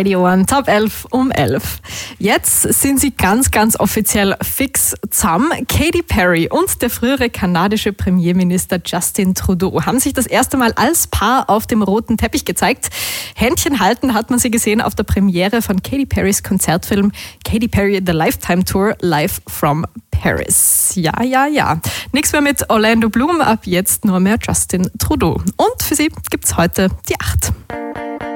Radio One Top 11 um 11. Jetzt sind sie ganz, ganz offiziell fix zusammen. Katy Perry und der frühere kanadische Premierminister Justin Trudeau haben sich das erste Mal als Paar auf dem roten Teppich gezeigt. Händchen halten hat man sie gesehen auf der Premiere von Katy Perrys Konzertfilm Katy Perry The Lifetime Tour Live from Paris. Ja. Nichts mehr mit Orlando Bloom, ab jetzt nur mehr Justin Trudeau. Und für sie gibt's heute die 8.